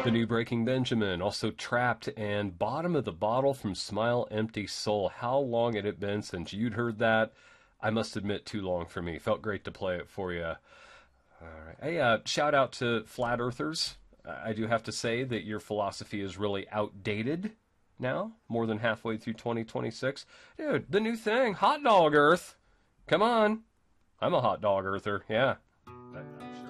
The new Breaking Benjamin, also Trapped, and Bottom of the Bottle from Smile Empty Soul. How long had it been since you'd heard that? I must admit, too long for me. Felt great to play it for you. All right. Hey, shout out to Flat Earthers. I do have to say that your philosophy is really outdated now, more than halfway through 2026. Dude, the new thing, Hot Dog Earth. Come on. I'm a hot dog earther, yeah.